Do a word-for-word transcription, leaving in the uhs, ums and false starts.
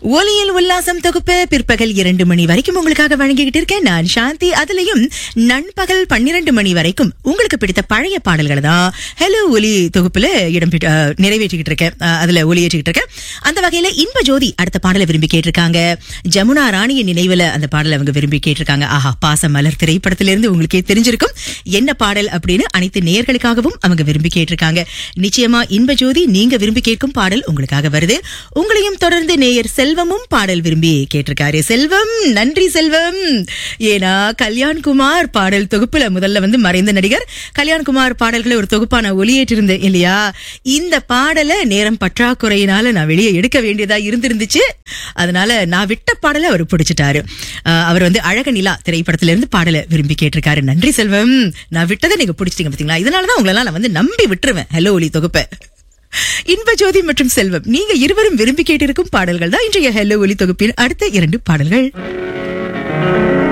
ஒலியில் உல்லாசம் தொகுப்பு பிற்பகல் இரண்டு மணி வரைக்கும் உங்களுக்காக வழங்கிக்கிட்டு இருக்கேன் நான் சாந்தி. அதுலயும் நண்பகல் பன்னிரண்டு மணி வரைக்கும் உங்களுக்கு பிடித்த பழைய பாடல்களை தான் ஹலோ ஒலி தொகுப்புல இடம் நிறைவேற்றிக்கிட்டு இருக்கேன், அதுல ஒலியேற்றிக்கிட்டு இருக்கேன். அந்த வகையில இன்ப ஜோதி அடுத்த பாடலை விரும்பி கேட்டிருக்காங்க. ஜமுனா ராணியின் நினைவுல அந்த பாடலை அவங்க விரும்பி கேட்டிருக்காங்க. ஆஹா, பாச மலர் திரைப்படத்திலிருந்து உங்களுக்கே தெரிஞ்சிருக்கும் என்ன பாடல் அப்படின்னு. அனைத்து நேயர்களுக்காகவும் அவங்க விரும்பி கேட்டிருக்காங்க. நிச்சயமா இன்ப ஜோதி நீங்க விரும்பி கேட்கும் பாடல் உங்களுக்காக வருது. உங்களையும் தொடர்ந்து நேயர் செல்வமும் பாடல் விரும்பி கேட்டிருக்காரு. செல்வம், நன்றி செல்வம். ஏன்னா கல்யாண்குமார் பாடல் தொகுப்புல முதல்ல வந்து மறைந்த நடிகர் கல்யாண்குமார் பாடல்களை ஒரு தொகுப்பான ஒளியேற்றிருந்தேன் இல்லையா. இந்த பாடலை நேரம் பற்றாக்குறையினால நான் வெளியே எடுக்க வேண்டியதா இருந்திருந்துச்சு. அதனால நான் விட்ட பாடலை அவர் பிடிச்சிட்டாரு. அவர் வந்து அழக நிலா திரைப்படத்திலிருந்து பாடலை விரும்பி கேட்டிருக்காரு. நன்றி செல்வம், நான் விட்டதை நீங்க பிடிச்சிட்டீங்க பாத்தீங்களா. இதனாலதான் உங்களெல்லாம் நான் வந்து நம்பி விட்டுருவேன் ஹலோ ஒலி தொகுப்பை. இன்ப ஜோதி மற்றும் செல்வம் நீங்க இருவரும் விரும்பி கேட்டிருக்கும் பாடல்கள் தான் இன்றைய ஹலோ ஒலி தொகுப்பின் அடுத்த இரண்டு பாடல்கள்.